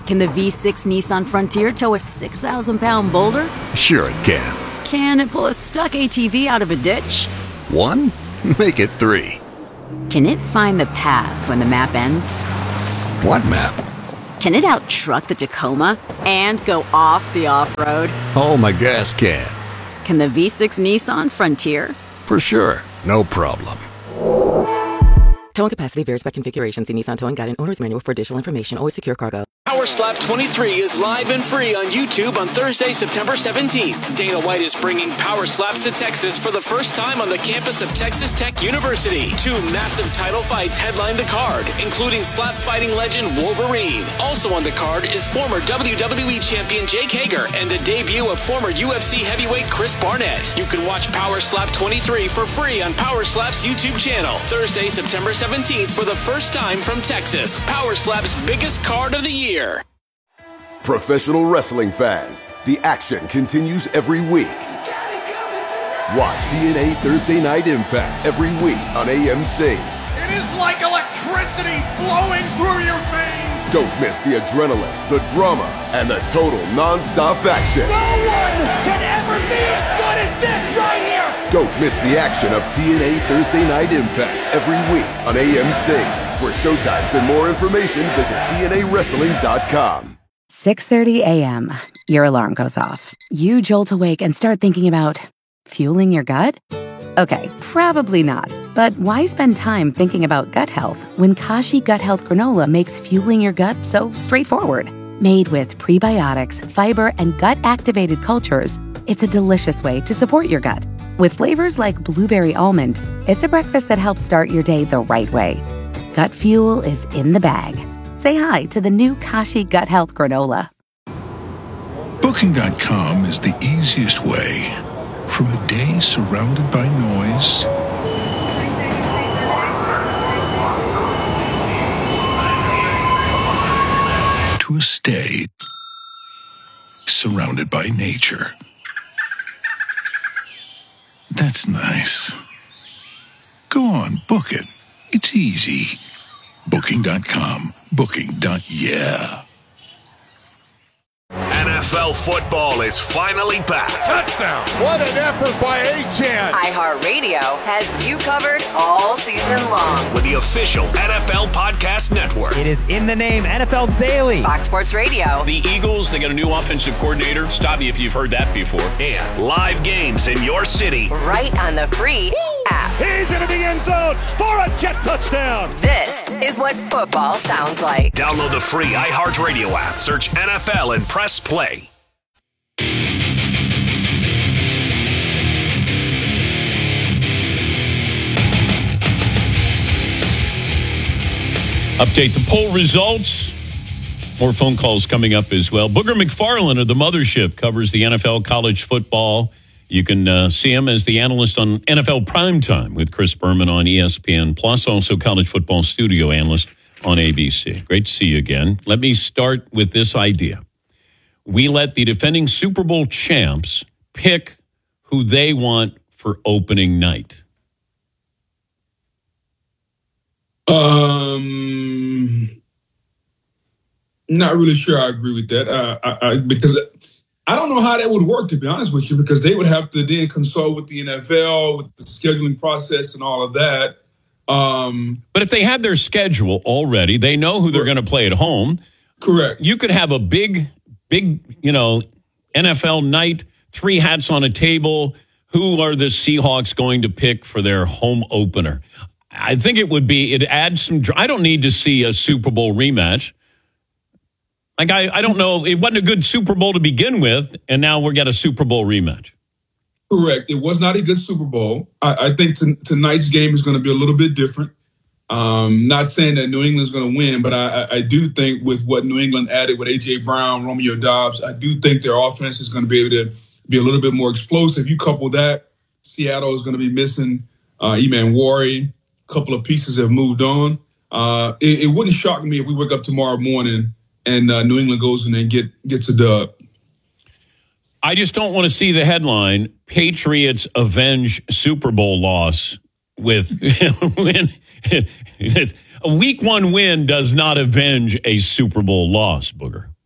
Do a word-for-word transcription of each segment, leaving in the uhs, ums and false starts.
Can the V six Nissan Frontier tow a six thousand pound boulder? Sure it can. Can it pull a stuck A T V out of a ditch? One? Make it three. Can it find the path when the map ends? What map? Can it out-truck the Tacoma and go off the off-road? Oh, my gas can. Can the V six Nissan Frontier? For sure. No problem. Towing capacity varies by configuration. See Nissan Towing Guide and Owner's Manual for additional information. Always secure cargo. Power Slap twenty-three is live and free on YouTube on Thursday, September seventeenth. Dana White is bringing Power Slaps to Texas for the first time on the campus of Texas Tech University. Two massive title fights headline the card, including slap fighting legend Wolverine. Also on the card is former W W E champion Jake Hager and the debut of former U F C heavyweight Chris Barnett. You can watch Power Slap twenty-three for free on Power Slap's YouTube channel. Thursday, September seventeenth for the first time from Texas. Power Slap's biggest card of the year. Professional wrestling fans, the action continues every week. Watch T N A Thursday Night Impact every week on A M C. It is like electricity flowing through your veins. Don't miss the adrenaline, the drama, and the total non-stop action. No one can ever be as good as this right here. Don't miss the action of T N A Thursday Night Impact every week on A M C. For showtimes and more information, visit T N A wrestling dot com. six thirty a.m. Your alarm goes off. You jolt awake and start thinking about fueling your gut? Okay, probably not. But why spend time thinking about gut health when Kashi Gut Health Granola makes fueling your gut so straightforward? Made with prebiotics, fiber, and gut-activated cultures, it's a delicious way to support your gut. With flavors like blueberry almond, it's a breakfast that helps start your day the right way. Gut fuel is in the bag. Say hi to the new Kashi Gut Health Granola. Booking dot com is the easiest way. From a day surrounded by noise to a stay surrounded by nature. That's nice. Go on, book it. It's easy. Booking dot com. Booking. Yeah. N F L football is finally back. Touchdown. What an effort by A-Chan. iHeartRadio has you covered all season long. With the official N F L Podcast Network. It is in the name, N F L Daily. Fox Sports Radio. The Eagles, they got a new offensive coordinator. Stop me if you've heard that before. And live games in your city. Right on the free app. He's into the end zone for a jet touchdown. This is what football sounds like. Download the free iHeartRadio app. Search N F L and press play. Update the poll results. More phone calls coming up as well. Booger McFarland of the Mothership covers the N F L, college football. You can uh, see him as the analyst on N F L Primetime with Chris Berman on E S P N Plus, also college football studio analyst on A B C. Great to see you again. Let me start with this idea. We let the defending Super Bowl champs pick who they want for opening night. Um, not really sure I agree with that uh, I, I, because I don't know how that would work, to be honest with you, because they would have to then consult with the N F L, with the scheduling process and all of that. Um, but if they have their schedule already, they know who they're going to play at home. Correct. You could have a big, big, you know, N F L night, three hats on a table. Who are the Seahawks going to pick for their home opener? I think it would be, it adds some, I don't need to see a Super Bowl rematch. Like, I, I don't know, it wasn't a good Super Bowl to begin with, and now we're getting a Super Bowl rematch. Correct. It was not a good Super Bowl. I, I think t- tonight's game is going to be a little bit different. Um, not saying that New England's going to win, but I, I do think with what New England added with A J. Brown, Romeo Doubs, I do think their offense is going to be able to be a little bit more explosive. You couple that, Seattle is going to be missing uh, Eman Wari. A couple of pieces have moved on. Uh, it, it wouldn't shock me if we wake up tomorrow morning and uh, New England goes in and get, gets a dub. I just don't want to see the headline, Patriots avenge Super Bowl loss with win. A week one win does not avenge a Super Bowl loss, Booger.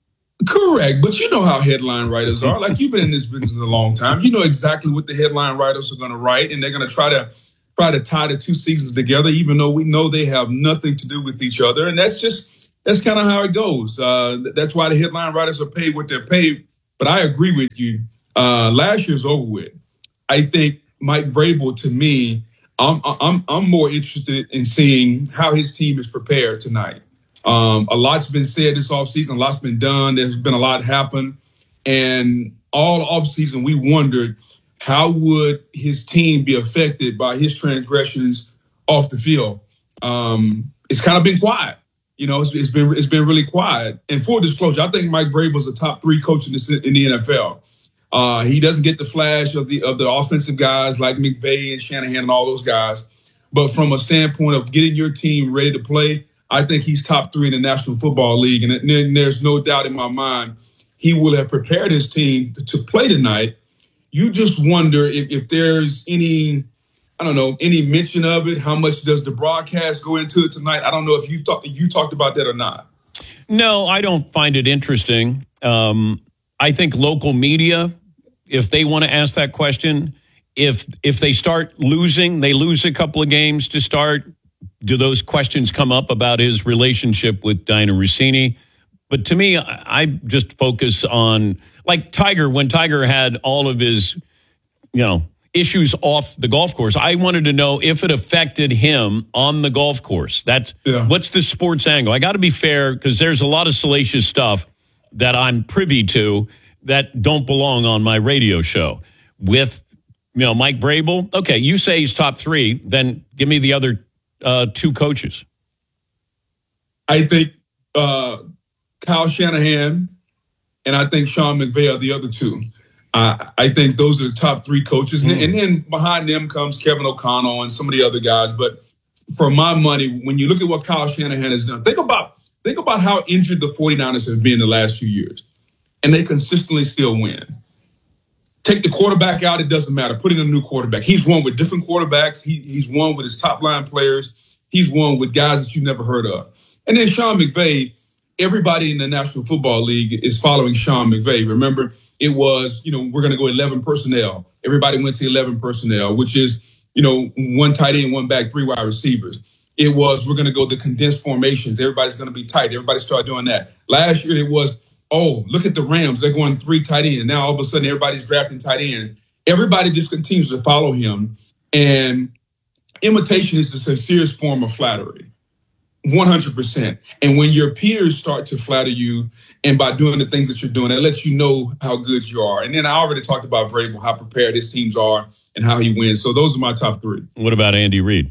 Correct, but you know how headline writers are. Like, you've been in this business a long time. You know exactly what the headline writers are going to write, and they're going to try to try to tie the two seasons together, even though we know they have nothing to do with each other. And that's just that's kind of how it goes. Uh, that's why the headline writers are paid what they're paid. But I agree with you. Uh, last year's over with. I think Mike Vrabel, to me, I'm I'm I'm more interested in seeing how his team is prepared tonight. Um, a lot's been said this offseason. A lot's been done. There's been a lot happen. And all offseason, we wondered, how would his team be affected by his transgressions off the field? Um, it's kind of been quiet. You know, it's, it's been it's been really quiet. And full disclosure, I think Mike Vrabel's a top three coach in, this, in the N F L. Uh, he doesn't get the flash of the of the offensive guys like McVay and Shanahan and all those guys. But from a standpoint of getting your team ready to play, I think he's top three in the National Football League. And, and there's no doubt in my mind he will have prepared his team to play tonight. You just wonder if, if there's any, I don't know, any mention of it. How much does the broadcast go into it tonight? I don't know if you talked you talked about that or not. No, I don't find it interesting. Um, I think local media, if they want to ask that question, if if they start losing, they lose a couple of games to start, do those questions come up about his relationship with Diana Rossini? But to me, I just focus on, like Tiger, when Tiger had all of his, you know, issues off the golf course, I wanted to know if it affected him on the golf course. That's yeah. What's the sports angle? I got to be fair, because there's a lot of salacious stuff that I'm privy to that don't belong on my radio show. With, you know, Mike Vrabel, okay, you say he's top three, then give me the other uh, two coaches. I think uh, Kyle Shanahan and I think Sean McVay are the other two. Uh, I think those are the top three coaches. Mm. And, and then behind them comes Kevin O'Connell and some of the other guys. But for my money, when you look at what Kyle Shanahan has done, think about think about how injured the 49ers have been the last few years. And they consistently still win. Take the quarterback out, it doesn't matter. Put in a new quarterback. He's won with different quarterbacks. He, he's won with his top-line players. He's won with guys that you've never heard of. And then Sean McVay, everybody in the National Football League is following Sean McVay. Remember, it was, you know, we're going to go eleven personnel. Everybody went to eleven personnel, which is, you know, one tight end, one back, three wide receivers. It was, we're going to go the condensed formations. Everybody's going to be tight. Everybody started doing that. Last year, it was, oh, look at the Rams. They're going three tight ends. Now, all of a sudden, everybody's drafting tight ends. Everybody just continues to follow him. And imitation is the sincerest form of flattery. one hundred percent. And when your peers start to flatter you, and by doing the things that you're doing, that lets you know how good you are. And then I already talked about Vrabel, how prepared his teams are and how he wins. So those are my top three. What about Andy Reid?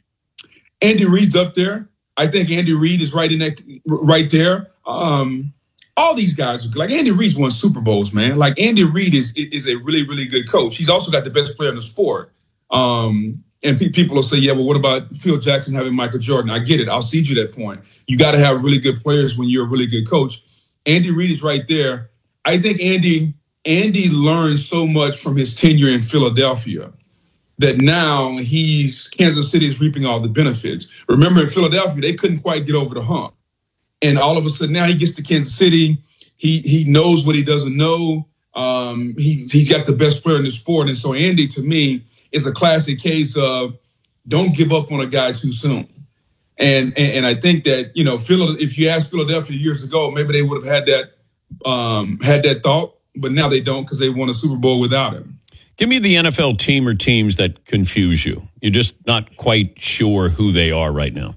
Andy Reid's up there. I think Andy Reid is right in that, right there. Um, all these guys, like Andy Reid's won Super Bowls, man. Like Andy Reid is is a really, really good coach. He's also got the best player in the sport. Um, and pe- people will say, yeah, well, what about Phil Jackson having Michael Jordan? I get it. I'll cede you that point. You got to have really good players when you're a really good coach. Andy Reid is right there. I think Andy Andy learned so much from his tenure in Philadelphia that now he's Kansas City is reaping all the benefits. Remember, in Philadelphia, they couldn't quite get over the hump. And all of a sudden now he gets to Kansas City. He he knows what he doesn't know. Um, he, he's got the best player in the sport. And so Andy, to me, is a classic case of don't give up on a guy too soon. And, and and I think that, you know, Phil, if you asked Philadelphia years ago, maybe they would have had that um, had that thought, but now they don't because they won a Super Bowl without him. Give me the N F L team or teams that confuse you. You're just not quite sure who they are right now.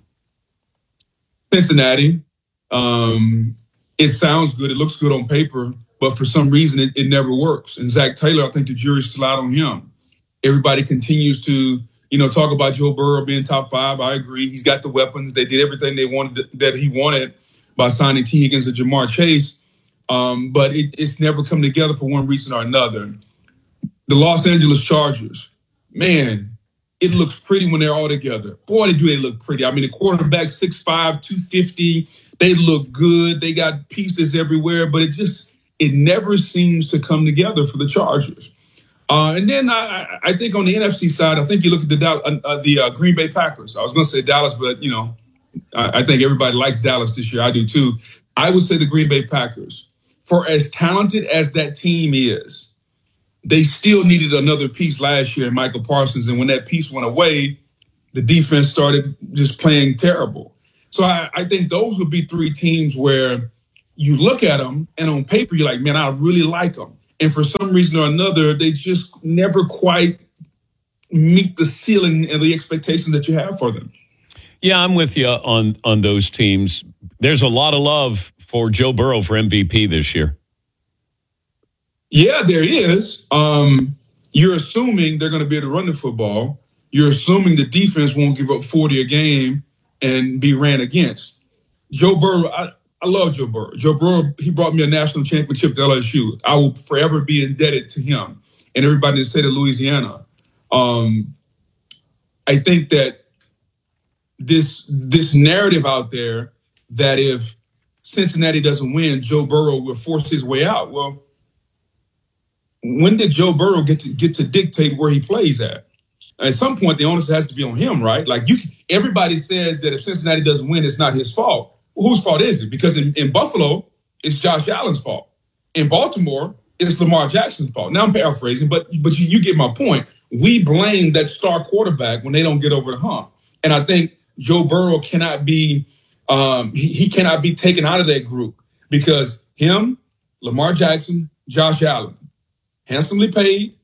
Cincinnati. Um, it sounds good. It looks good on paper, but for some reason it, it never works. And Zach Taylor, I think the jury's still out on him. Everybody continues to, you know, talk about Joe Burrow being top five. I agree. He's got the weapons. They did everything they wanted that he wanted by signing T. Higgins and Jamar Chase. Um, but it, it's never come together for one reason or another. The Los Angeles Chargers, man, it looks pretty when they're all together. Boy, do they look pretty. I mean, the quarterback, six five, two fifty, they look good. They got pieces everywhere, but it just, it never seems to come together for the Chargers. Uh, and then I, I think on the N F C side, I think you look at the uh, the uh, Green Bay Packers. I was going to say Dallas, but, you know, I, I think everybody likes Dallas this year. I do, too. I would say the Green Bay Packers. for as talented as that team is, they still needed another piece last year in Michael Parsons. And when that piece went away, the defense started just playing terrible. So I, I think those would be three teams where you look at them and on paper, you're like, man, I really like them. And for some reason or another, they just never quite meet the ceiling and the expectations that you have for them. Yeah, I'm with you on, on those teams. There's a lot of love for Joe Burrow for M V P this year. Yeah, there is. Um, you're assuming they're going to be able to run the football. You're assuming the defense won't give up forty a game and be ran against. Joe Burrow, I, I love Joe Burrow. Joe Burrow, he brought me a national championship at L S U. I will forever be indebted to him and everybody in the state of Louisiana. Um, I think that this this narrative out there that if Cincinnati doesn't win, Joe Burrow will force his way out. Well, when did Joe Burrow get to get to dictate where he plays at? At some point, the onus has to be on him, right? Like you, everybody says that if Cincinnati doesn't win, it's not his fault. Well, whose fault is it? Because in, in Buffalo, it's Josh Allen's fault. In Baltimore, it's Lamar Jackson's fault. Now I'm paraphrasing, but but you, you get my point. We blame that star quarterback when they don't get over the hump, and I think Joe Burrow cannot be um, he, he cannot be taken out of that group because him, Lamar Jackson, Josh Allen, handsomely paid.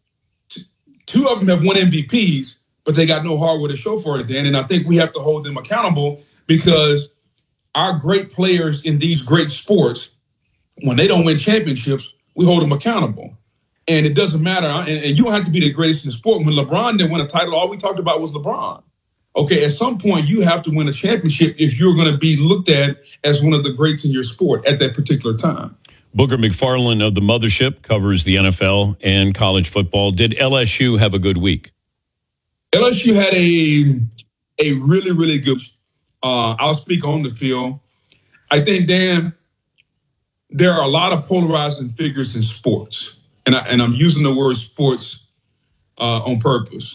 Two of them have won M V Ps, but they got no hardware to show for it, Dan. And I think we have to hold them accountable because our great players in these great sports, when they don't win championships, we hold them accountable. And it doesn't matter. And, and you don't have to be the greatest in the sport. When LeBron didn't win a title, all we talked about was LeBron. Okay, at some point, you have to win a championship if you're going to be looked at as one of the greats in your sport at that particular time. Booger McFarland of the Mothership covers the N F L and college football. Did L S U have a good week? L S U had a a really, really good uh, I'll speak on the field. I think, Dan, there are a lot of polarizing figures in sports. And, I, and I'm using the word sports uh, on purpose.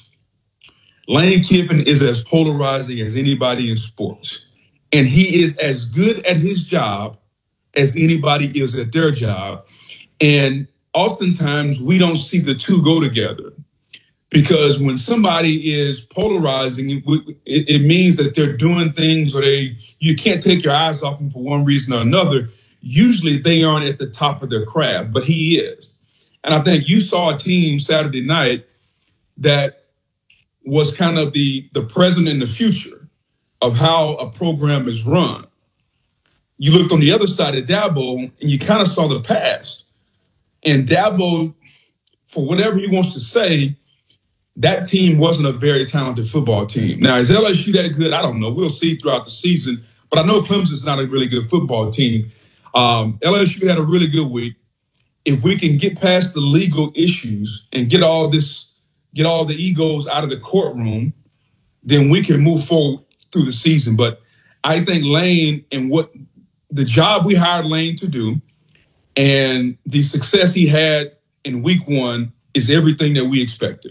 Lane Kiffin is as polarizing as anybody in sports. And he is as good at his job as anybody is at their job. And oftentimes we don't see the two go together because when somebody is polarizing, it, it means that they're doing things or they you can't take your eyes off them for one reason or another. Usually they aren't at the top of their craft, but he is. And I think you saw a team Saturday night that was kind of the, the present and the future of how a program is run. You looked on the other side of Dabo and you kind of saw the past. And Dabo, for whatever he wants to say, that team wasn't a very talented football team. Now, is L S U that good? I don't know. We'll see throughout the season. But I know Clemson's not a really good football team. Um, L S U had a really good week. If we can get past the legal issues and get all this, get all the egos out of the courtroom, then we can move forward through the season. But I think Lane and what the job we hired Lane to do and the success he had in week one is everything that we expected.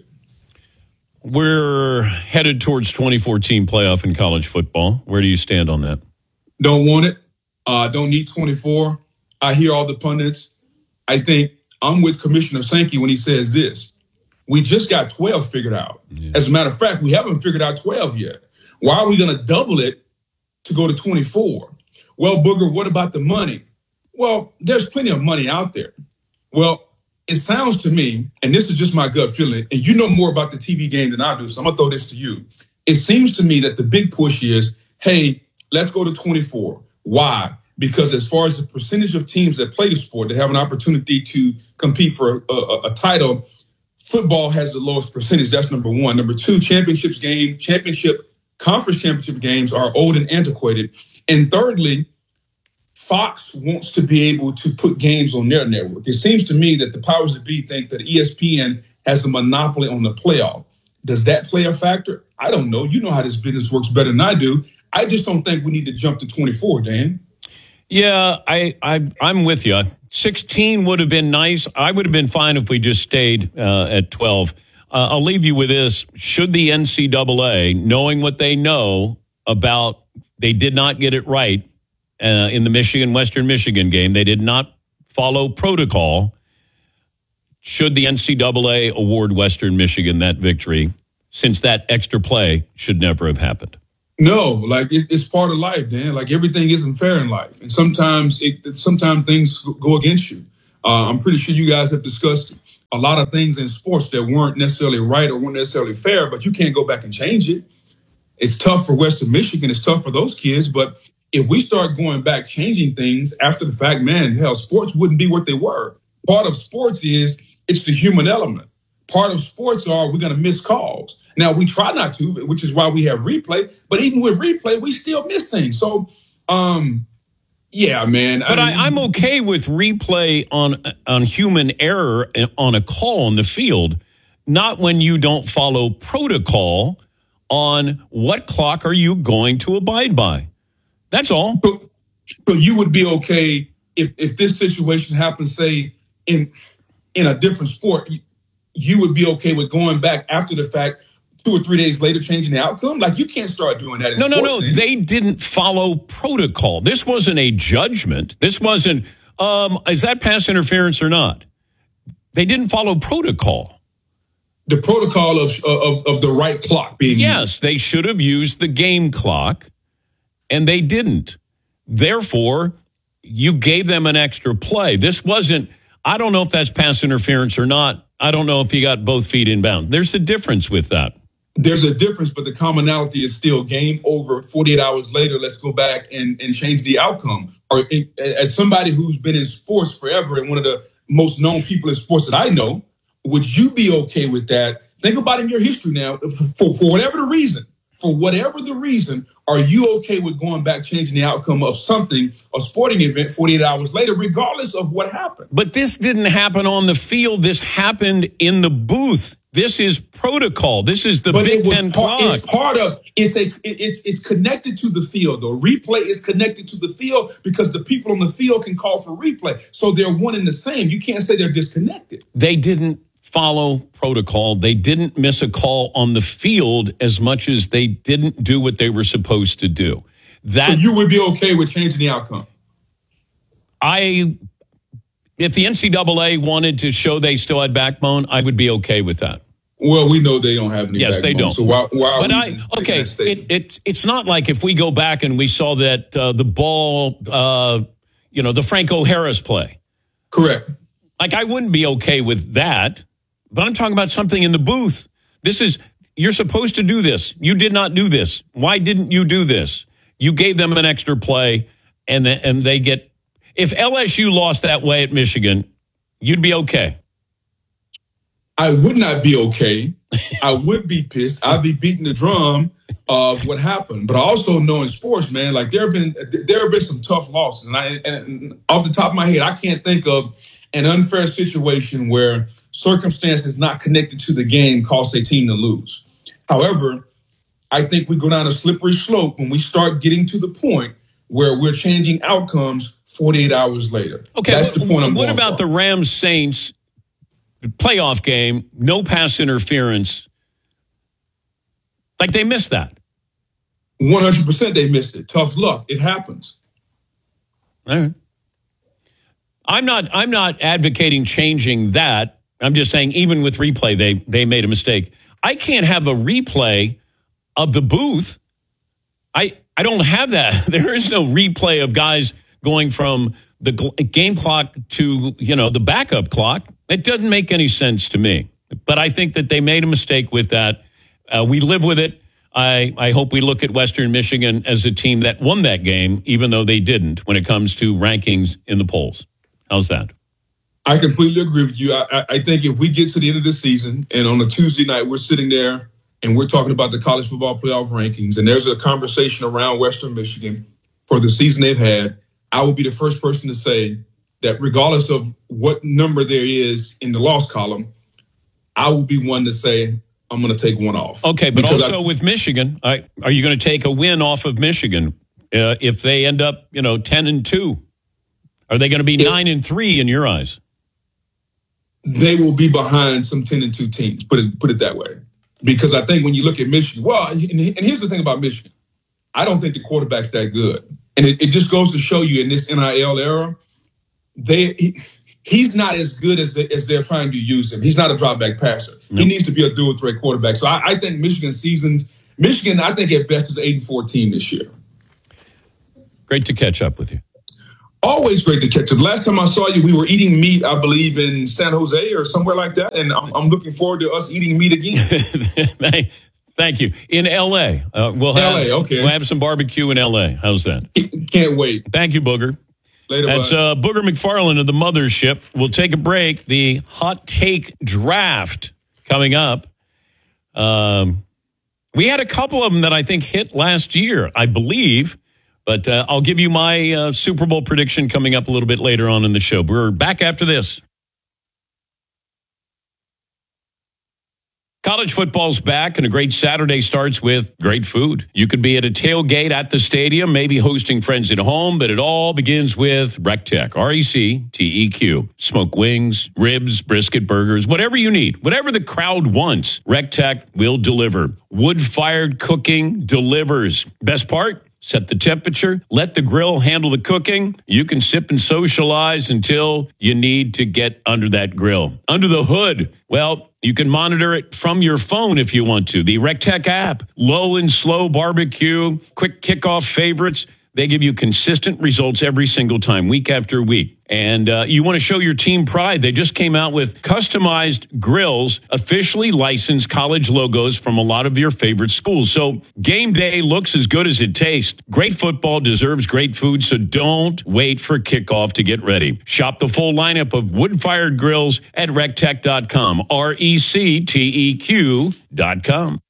We're headed towards twenty fourteen playoff in college football. Where do you stand on that? Don't want it. Uh, don't need twenty-four. I hear all the pundits. I think I'm with Commissioner Sankey when he says this. We just got twelve figured out. Yeah. As a matter of fact, we haven't figured out twelve yet. Why are we going to double it to go to twenty-four? Well, Booger, what about the money? Well, there's plenty of money out there. Well, it sounds to me, and this is just my gut feeling, and you know more about the T V game than I do, so I'm going to throw this to you. It seems to me that the big push is, hey, let's go to twenty-four. Why? Because as far as the percentage of teams that play the sport, that have an opportunity to compete for a, a, a title, football has the lowest percentage. That's number one. Number two, championships game, championship, conference championship games are old and antiquated. And thirdly, Fox wants to be able to put games on their network. It seems to me that the powers that be think that E S P N has a monopoly on the playoff. Does that play a factor? I don't know. You know how this business works better than I do. I just don't think we need to jump to twenty-four, Dan. Yeah, I, I, I'm with you. sixteen would have been nice. I would have been fine if we just stayed uh, at twelve. Uh, I'll leave you with this. Should the N C double A, knowing what they know about, they did not get it right uh, in the Michigan, Western Michigan game. They did not follow protocol, should the N C double A award Western Michigan that victory, since that extra play should never have happened? No, like it, it's part of life, Dan. Like everything isn't fair in life, and sometimes it, sometimes things go against you. Uh, I'm pretty sure you guys have discussed a lot of things in sports that weren't necessarily right or weren't necessarily fair, but you can't go back and change it. It's tough for Western Michigan. It's tough for those kids. But if we start going back, changing things after the fact, man, hell, sports wouldn't be what they were. Part of sports is it's the human element. Part of sports are we're going to miss calls. Now, we try not to, which is why we have replay. But even with replay, we still miss things. So, um, yeah, man. But I, I, I'm okay with replay on on human error on a call on the field, not when you don't follow protocol on what clock are you going to abide by. That's all. So, so you would be okay if, if this situation happens, say, in in a different sport, you, you would be okay with going back after the fact, two or three days later, changing the outcome? Like, you can't start doing that in No, sports, no, no. then. They didn't follow protocol. This wasn't a judgment. This wasn't, um, is that pass interference or not? They didn't follow protocol. The protocol of of, of the right clock being Yes, used. they should have used the game clock, and they didn't. Therefore, you gave them an extra play. This wasn't, I don't know if that's pass interference or not. I don't know if you got both feet inbound. There's a difference with that. There's a difference, but the commonality is still game over. forty-eight hours later, let's go back and, and change the outcome. Or as somebody who's been in sports forever and one of the most known people in sports that I know, would you be okay with that? Think about in your history now, for, for whatever the reason, for whatever the reason, are you okay with going back, changing the outcome of something, a sporting event, forty-eight hours later, regardless of what happened? But this didn't happen on the field. This happened in the booth. This is protocol. This is the but Big it was Ten part, clock. It's part of, it's a, it, it's it's connected to the field. The replay is connected to the field because the people on the field can call for replay. So they're one and the same. You can't say they're disconnected. They didn't follow protocol. They didn't miss a call on the field as much as they didn't do what they were supposed to do. That so you would be okay with changing the outcome? I, if the N C double A wanted to show they still had backbone, I would be okay with that. Well, we know they don't have any Yes, backbone, they don't. So why, why but I, okay, it, it, it's not like if we go back and we saw that uh, the ball, uh, you know, the Franco Harris play. Correct. Like, I wouldn't be okay with that. But I'm talking about something in the booth. This is, you're supposed to do this. You did not do this. Why didn't you do this? You gave them an extra play, and, the, and they get, if L S U lost that way at Michigan, you'd be okay. I would not be okay. I would be pissed. I'd be beating the drum of what happened. But I also know in sports, man, like there have been there have been some tough losses. And I and off the top of my head, I can't think of an unfair situation where circumstances not connected to the game cost a team to lose. However, I think we go down a slippery slope when we start getting to the point where we're changing outcomes forty-eight hours later. Okay, that's the point I'm what going about for. the Rams Saints playoff game? No pass interference. Like, they missed that. one hundred percent they missed it. Tough luck. It happens. All right. I'm not I'm not advocating changing that. I'm just saying even with replay, they they made a mistake. I can't have a replay of the booth. I I don't have that. There is no replay of guys going from the game clock to, you know, the backup clock. It doesn't make any sense to me. But I think that they made a mistake with that. Uh, we live with it. I, I hope we look at Western Michigan as a team that won that game, even though they didn't when it comes to rankings in the polls. How's that? I completely agree with you. I, I think if we get to the end of the season and on a Tuesday night, we're sitting there and we're talking about the college football playoff rankings, and there's a conversation around Western Michigan for the season they've had, I will be the first person to say that regardless of what number there is in the loss column, I will be one to say I'm going to take one off. Okay, but because also I, with Michigan, I, are you going to take a win off of Michigan uh, if they end up, you know, ten and two? Are they going to be if, nine and three in your eyes? They will be behind some ten and two teams. Put it put it that way, because I think when you look at Michigan, well, and, and here's the thing about Michigan, I don't think the quarterback's that good, and it, it just goes to show you in this N I L era, they he, he's not as good as they, as they're trying to use him. He's not a drop back passer. Nope. He needs to be a dual threat quarterback. So I, I think Michigan seasons Michigan, I think at best is eight and fourteen this year. Great to catch up with you. Always great to catch up. Last time I saw you, we were eating meat, I believe, in San Jose or somewhere like that. And I'm, I'm looking forward to us eating meat again. Thank you. In L A. Uh, we'll have, L A, okay. We'll have some barbecue in L A. How's that? Can't wait. Thank you, Booger. Later, That's uh, Booger McFarland of the Mothership. We'll take a break. The hot take draft coming up. Um, we had a couple of them that I think hit last year, I believe. But uh, I'll give you my uh, Super Bowl prediction coming up a little bit later on in the show. We're back after this. College football's back, and a great Saturday starts with great food. You could be at a tailgate at the stadium, maybe hosting friends at home, but it all begins with RecTeq, R E C T E Q. Smoke wings, ribs, brisket, burgers, whatever you need, whatever the crowd wants, RecTeq will deliver. Wood-fired cooking delivers. Best part? Set the temperature, let the grill handle the cooking. You can sip and socialize until you need to get under that grill. Under the hood, well, you can monitor it from your phone if you want to. The RecTeq app, low and slow barbecue, quick kickoff favorites. They give you consistent results every single time, week after week. And uh, you want to show your team pride. They just came out with customized grills, officially licensed college logos from a lot of your favorite schools. So game day looks as good as it tastes. Great football deserves great food, so don't wait for kickoff to get ready. Shop the full lineup of wood-fired grills at recteq dot com, R E C T E Q dot com.